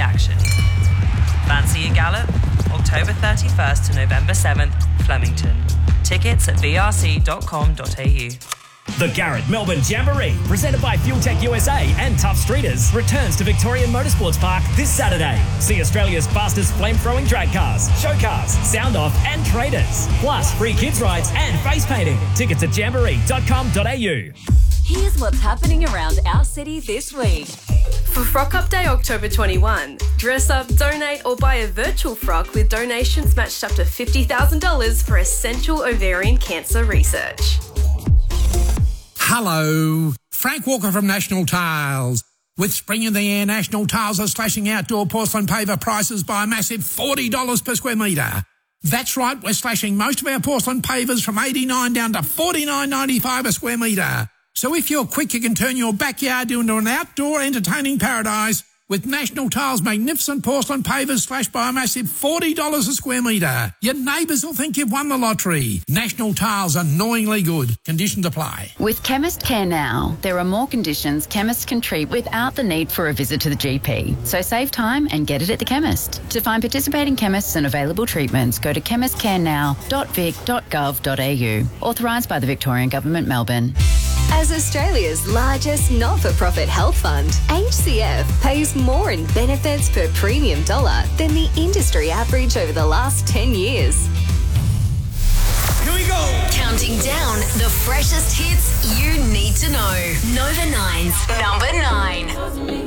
action. Fancy a gallop? October 31st to November 7th, Flemington. Tickets at vrc.com.au. The Garrett Melbourne Jamboree, presented by FuelTech USA and Tough Streeters, returns to Victorian Motorsports Park this Saturday. See Australia's fastest flame-throwing drag cars, show cars, sound-off and traders. Plus free kids rides and face painting. Tickets at jamboree.com.au. Here's what's happening around our city this week. For Frock Up Day October 21, dress up, donate or buy a virtual frock with donations matched up to $50,000 for essential ovarian cancer research. Hello, Frank Walker from National Tiles. With spring in the air, National Tiles are slashing outdoor porcelain paver prices by a massive $40 per square metre. That's right, we're slashing most of our porcelain pavers from $89 down to $49.95 a square metre. So if you're quick, you can turn your backyard into an outdoor entertaining paradise with National Tiles' magnificent porcelain pavers slashed by a massive $40 a square metre. Your neighbours will think you've won the lottery. National Tiles, annoyingly good. Conditions apply. With Chemist Care Now, there are more conditions chemists can treat without the need for a visit to the GP. So save time and get it at the chemist. To find participating chemists and available treatments, go to chemistcarenow.vic.gov.au. Authorised by the Victorian Government, Melbourne. As Australia's largest not-for-profit health fund, HCF pays more in benefits per premium dollar than the industry average over the last 10 years. Here we go! Counting down the freshest hits you need to know. Nova 9's number 9.